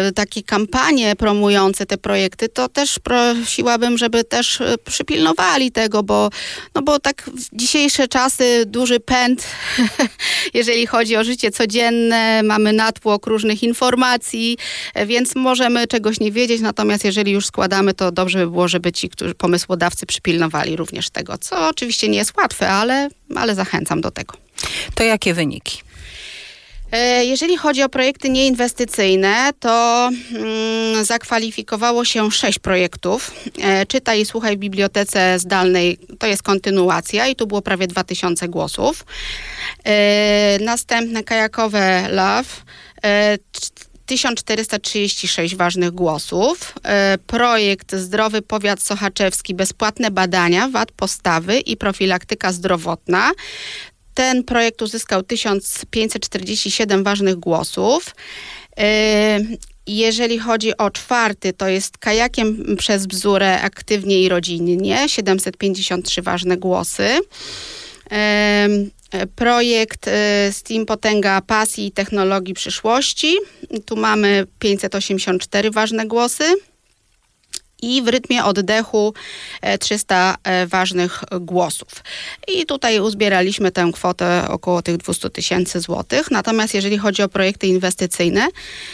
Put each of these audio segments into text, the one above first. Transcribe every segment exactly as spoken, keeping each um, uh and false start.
takie kampanie promujące te projekty, to też prosiłabym, żeby też przypilnowali tego, bo, no bo tak w dzisiejsze czasy duży pęd, jeżeli chodzi o życie codzienne, mamy natłok różnych informacji, więc możemy czegoś nie wiedzieć, natomiast jeżeli już składamy, to dobrze by było, żeby ci, którzy pomysłodawcy przypilnowali również tego, co oczywiście nie jest łatwe, ale, ale zachęcam do tego. To jakie wyniki? Jeżeli chodzi o projekty nieinwestycyjne, to mm, zakwalifikowało się sześć projektów. E, Czytaj i słuchaj w bibliotece zdalnej, to jest kontynuacja i tu było prawie dwa tysiące głosów. E, następne kajakowe Love, e, tysiąc czterysta trzydzieści sześć ważnych głosów. E, projekt Zdrowy Powiat Sochaczewski, bezpłatne badania, wad postawy i profilaktyka zdrowotna. Ten projekt uzyskał tysiąc pięćset czterdzieści siedem ważnych głosów. Jeżeli chodzi o czwarty, to jest Kajakiem przez Bzurę aktywnie i rodzinnie, siedemset pięćdziesiąt trzy ważne głosy. Projekt Steam Potęga Pasji i Technologii Przyszłości. Tu mamy pięćset osiemdziesiąt cztery ważne głosy. I w rytmie oddechu trzysta ważnych głosów. I tutaj uzbieraliśmy tę kwotę około tych dwieście tysięcy złotych. Natomiast jeżeli chodzi o projekty inwestycyjne,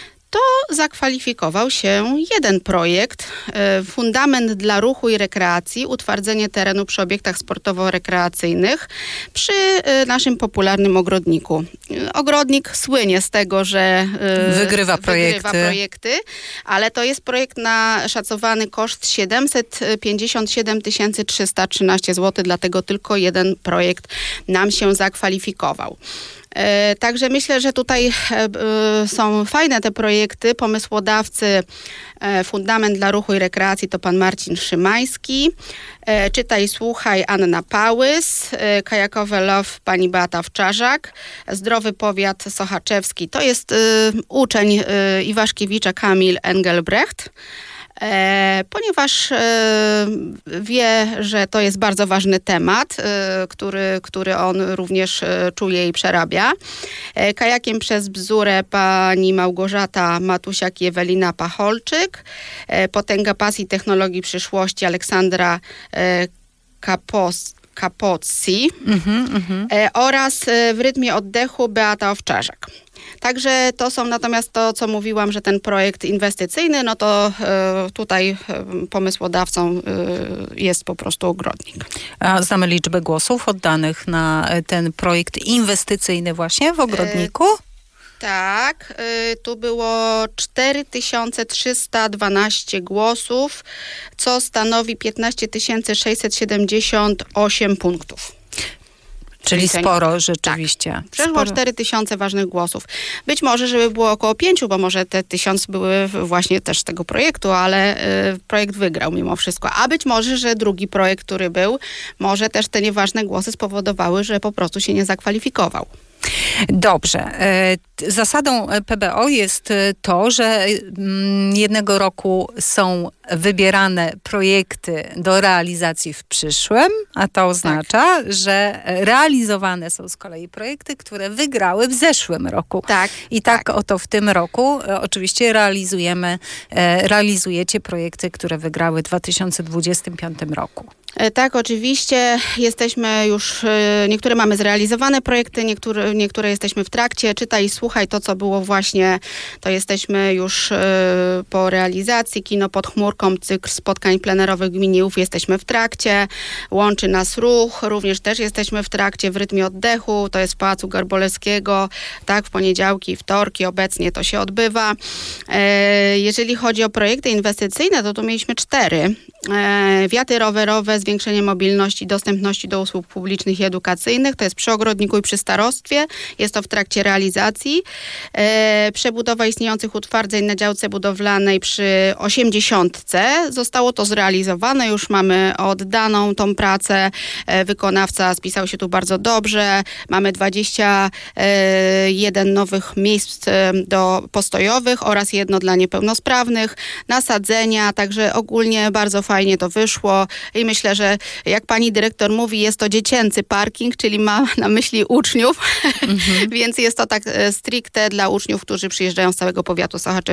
to zakwalifikował się jeden projekt, Fundament dla ruchu i rekreacji, utwardzenie terenu przy obiektach sportowo-rekreacyjnych przy naszym popularnym ogrodniku. Ogrodnik słynie z tego, że wygrywa projekty, wygrywa projekty, ale to jest projekt na szacowany koszt siedemset pięćdziesiąt siedem tysięcy trzysta trzynaście złotych, dlatego tylko jeden projekt nam się zakwalifikował. Także myślę, że tutaj są fajne te projekty. Pomysłodawcy Fundament dla ruchu i rekreacji to pan Marcin Szymański. Czytaj i słuchaj Anna Pałys. Kajakowe Love pani Beata Wczarzak. Zdrowy Powiat Sochaczewski to jest uczeń Iwaszkiewicza Kamil Engelbrecht. E, ponieważ e, wie, że to jest bardzo ważny temat, e, który, który on również e, czuje i przerabia. E, kajakiem przez Bzurę pani Małgorzata Matusiak i Ewelina Pacholczyk. E, Potęga Pasji i Technologii Przyszłości Aleksandra e, Kapos Kapoczi mm-hmm, mm-hmm. E, oraz e, w rytmie oddechu Beata Owczarzak. Także to są natomiast to, co mówiłam, że ten projekt inwestycyjny, no to y, tutaj y, pomysłodawcą y, jest po prostu ogrodnik. A znamy liczbę głosów oddanych na ten projekt inwestycyjny właśnie w ogrodniku? Y- Tak, y, tu było cztery tysiące trzysta dwanaście głosów, co stanowi piętnaście tysięcy sześćset siedemdziesiąt osiem punktów. Czyli sporo rzeczywiście. Tak. Przeszło cztery tysiące ważnych głosów. Być może, żeby było około pięciu, bo może te tysiąc były właśnie też z tego projektu, ale y, projekt wygrał mimo wszystko. A być może, że drugi projekt, który był, może też te nieważne głosy spowodowały, że po prostu się nie zakwalifikował. Dobrze. Zasadą P B O jest to, że jednego roku są wybierane projekty do realizacji w przyszłym, a to oznacza, tak, że realizowane są z kolei projekty, które wygrały w zeszłym roku. Tak. I tak, tak oto w tym roku oczywiście realizujemy, realizujecie projekty, które wygrały w dwa tysiące dwudziestym piątym roku. Tak, oczywiście jesteśmy już, niektóre mamy zrealizowane projekty, niektóre, niektóre jesteśmy w trakcie. Czytaj i słuchaj to, co było właśnie, to jesteśmy już po realizacji. Kino pod chmurką, cykl spotkań plenerowych gminów, jesteśmy w trakcie. Łączy nas ruch, również też jesteśmy w trakcie, w rytmie oddechu, to jest w Pałacu Garbolewskiego, tak, w poniedziałki, wtorki obecnie to się odbywa. Jeżeli chodzi o projekty inwestycyjne, to tu mieliśmy cztery. Wiaty rowerowe, zwiększenie mobilności, dostępności do usług publicznych i edukacyjnych. To jest przy ogrodniku i przy starostwie. Jest to w trakcie realizacji. E, przebudowa istniejących utwardzeń na działce budowlanej przy osiemdziesiątce. Zostało to zrealizowane. Już mamy oddaną tą pracę. E, wykonawca spisał się tu bardzo dobrze. Mamy dwadzieścia jeden nowych miejsc do postojowych oraz jedno dla niepełnosprawnych. Nasadzenia, także ogólnie bardzo fajnie to wyszło i myślę, że jak pani dyrektor mówi, jest to dziecięcy parking, czyli ma na myśli uczniów, mhm. więc jest to tak stricte dla uczniów, którzy przyjeżdżają z całego powiatu Sochaczewskiego.